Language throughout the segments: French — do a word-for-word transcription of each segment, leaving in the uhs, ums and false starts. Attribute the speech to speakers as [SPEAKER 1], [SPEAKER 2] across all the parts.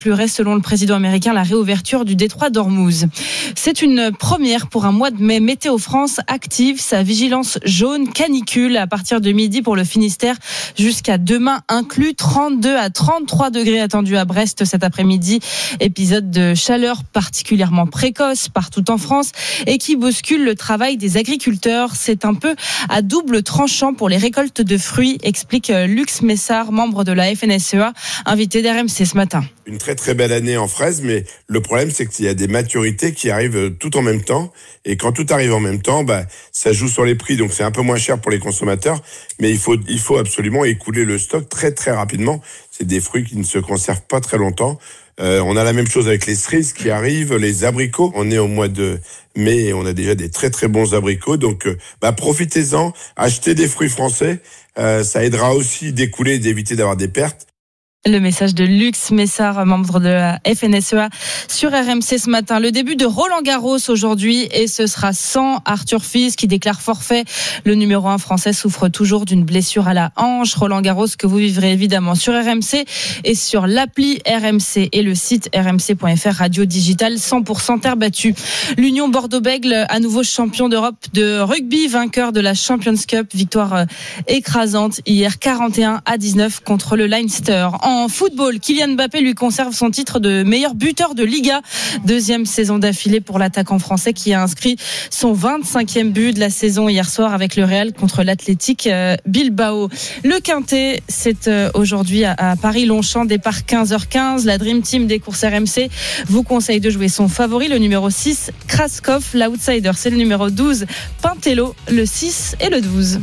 [SPEAKER 1] Pleurait selon le président américain la réouverture du détroit d'Ormuz. C'est une première pour un mois de mai. Météo France active sa vigilance jaune canicule à partir de midi pour le Finistère jusqu'à demain inclus. trente-deux à trente-trois degrés attendus à Brest cet après-midi. Épisode de chaleur particulièrement précoce partout en France et qui bouscule le travail des agriculteurs. C'est un peu à double tranchant pour les récoltes de fruits, explique Lux Messard, membre de la F N S E A, invité d'R M C ce matin.
[SPEAKER 2] Une très très belle année en fraises, mais le problème c'est qu'il y a des maturités qui arrivent tout en même temps, et quand tout arrive en même temps, bah ça joue sur les prix, donc c'est un peu moins cher pour les consommateurs, mais il faut il faut absolument écouler le stock très très rapidement. C'est des fruits qui ne se conservent pas très longtemps. Euh, on a la même chose avec les cerises qui arrivent, les abricots. On est au mois de mai et on a déjà des très très bons abricots, donc euh, bah profitez-en, achetez des fruits français, euh, ça aidera aussi d'écouler et d'éviter d'avoir des pertes.
[SPEAKER 1] Le message de Lux Messard, membre de la F N S E A, sur R M C ce matin. Le début de Roland Garros aujourd'hui, et ce sera sans Arthur Fils qui déclare forfait. Le numéro un français souffre toujours d'une blessure à la hanche. Roland Garros que vous vivrez évidemment sur R M C et sur l'appli R M C et le site r m c point f r, radio digitale cent pour cent terre battue. L'Union Bordeaux-Bègles, à nouveau champion d'Europe de rugby, vainqueur de la Champions Cup, victoire écrasante hier quarante et un à dix-neuf contre le Leinster. En football, Kylian Mbappé lui conserve son titre de meilleur buteur de Liga. Deuxième saison d'affilée pour l'attaquant français qui a inscrit son vingt-cinquième but de la saison hier soir avec le Real contre l'Athletic Bilbao. Le Quintet, c'est aujourd'hui à Paris-Longchamp, départ quinze heures quinze. La Dream Team des courses R M C vous conseille de jouer son favori, le numéro six, Kraskov. L'outsider, c'est le numéro douze, Pintello, le six et le douze.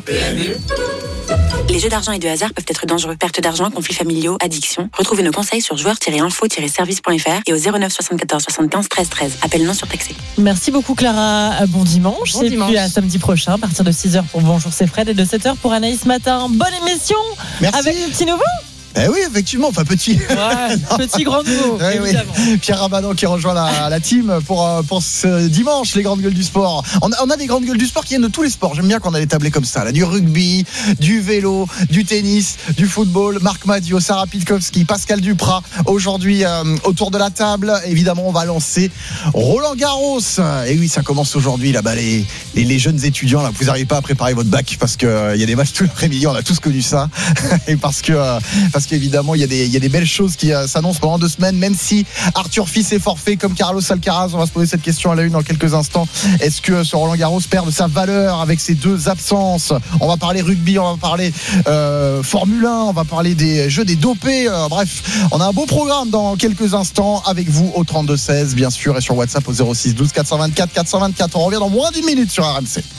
[SPEAKER 3] Les jeux d'argent et de hasard peuvent être dangereux. Perte d'argent, conflits familiaux, addiction. Retrouvez nos conseils sur joueurs tiret info tiret service point f r et au zéro neuf soixante-quatorze soixante-quinze treize treize. Appel non surtaxé.
[SPEAKER 4] Merci beaucoup Clara. Bon dimanche.
[SPEAKER 1] Bon
[SPEAKER 4] et
[SPEAKER 1] dimanche.
[SPEAKER 4] puis à samedi prochain, à partir de six heures pour Bonjour c'est Fred et de sept heures pour Anaïs Matin. Bonne émission.
[SPEAKER 5] Merci.
[SPEAKER 4] Avec un petit nouveau.
[SPEAKER 5] Eh oui, effectivement, enfin petit.
[SPEAKER 4] Ouais, petit grand nouveau,
[SPEAKER 5] oui,
[SPEAKER 4] évidemment.
[SPEAKER 5] Oui. Pierre Rabadan qui rejoint la, la team pour, pour ce dimanche, les grandes gueules du sport. On a, on a des grandes gueules du sport qui viennent de tous les sports. J'aime bien qu'on a des tablés comme ça, là, du rugby, du vélo, du tennis, du football. Marc Madio, Sarah Pitkowski, Pascal Duprat. Aujourd'hui, euh, autour de la table, évidemment, on va lancer Roland Garros. Et oui, ça commence aujourd'hui, là-bas, les, les, les jeunes étudiants, là, vous n'arrivez pas à préparer votre bac parce qu'il euh, y a des matchs tout l'après-midi, on a tous connu ça. Et parce que, euh, parce qu'évidemment, il y a des, il y a des belles choses qui euh, s'annoncent pendant deux semaines, même si Arthur Fils est forfait comme Carlos Alcaraz. On va se poser cette question à la une dans quelques instants. Est-ce que ce Roland Garros perd de sa valeur avec ces deux absences? On va parler rugby, on va parler euh, Formule un, on va parler des jeux des dopés. Euh, bref, on a un beau programme dans quelques instants avec vous au trente-deux seize, bien sûr, et sur WhatsApp au zéro six douze quatre cent vingt-quatre quatre cent vingt-quatre. On revient dans moins d'une minute sur R M C.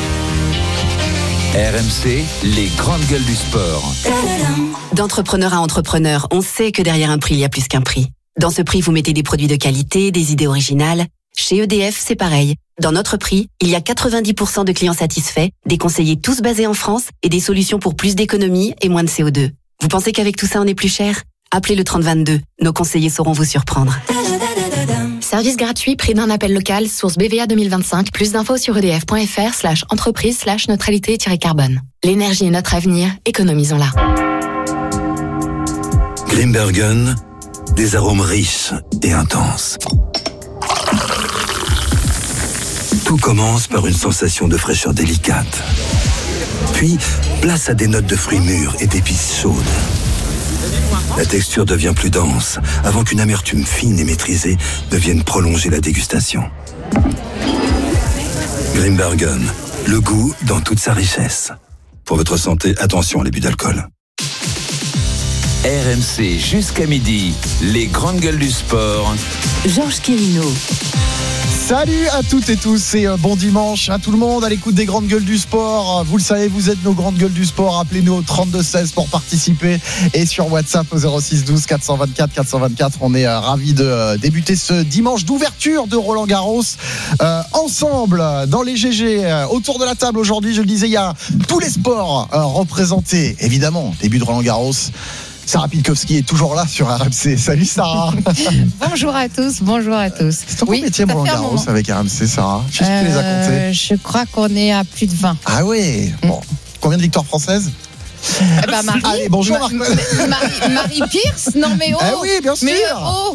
[SPEAKER 6] R M C, les grandes gueules du sport.
[SPEAKER 3] D'entrepreneur à entrepreneur, on sait que derrière un prix, il y a plus qu'un prix. Dans ce prix, vous mettez des produits de qualité, des idées originales. Chez E D F, c'est pareil. Dans notre prix, il y a quatre-vingt-dix pour cent de clients satisfaits, des conseillers tous basés en France et des solutions pour plus d'économie et moins de C O deux. Vous pensez qu'avec tout ça, on est plus cher? Appelez le trente vingt-deux. Nos conseillers sauront vous surprendre.
[SPEAKER 7] Service gratuit, prix d'un appel local, source B V A deux mille vingt-cinq. Plus d'infos sur edf point f r slash entreprise slash neutralité carbone. L'énergie est notre avenir, économisons-la.
[SPEAKER 6] Grimbergen, des arômes riches et intenses. Tout commence par une sensation de fraîcheur délicate. Puis, place à des notes de fruits mûrs et d'épices chaudes. La texture devient plus dense, avant qu'une amertume fine et maîtrisée ne vienne prolonger la dégustation. Grimbergen, le goût dans toute sa richesse. Pour votre santé, attention à l'abus d'alcool.
[SPEAKER 8] R M C jusqu'à midi, les grandes gueules du sport.
[SPEAKER 3] Georges Quirino.
[SPEAKER 5] Salut à toutes et tous et bon dimanche à tout le monde à l'écoute des grandes gueules du sport. Vous le savez, vous êtes nos grandes gueules du sport. Appelez-nous au trente-deux seize pour participer et sur WhatsApp au zéro six douze quatre cent vingt-quatre quatre cent vingt-quatre. On est ravis de débuter ce dimanche d'ouverture de Roland Garros euh, ensemble dans les G G. Autour de la table aujourd'hui, je le disais, il y a tous les sports euh, représentés. Évidemment, début de Roland Garros. Sarah Pitkowski est toujours là sur R M C. Salut Sarah.
[SPEAKER 9] Bonjour à tous, bonjour à tous.
[SPEAKER 5] C'est ton oui, métier Roland Garros avec R M C, Sarah. Je sais euh, que tu les as comptés.
[SPEAKER 9] Je crois qu'on est à plus de vingt.
[SPEAKER 5] Ah oui. Bon. Combien de victoires françaises?
[SPEAKER 9] Eh ben, Marie.
[SPEAKER 5] Allez, bonjour Marc.
[SPEAKER 9] Marie, Marie Pierce. Non mais oh.
[SPEAKER 5] Eh oui, bien sûr.
[SPEAKER 9] Mais oh.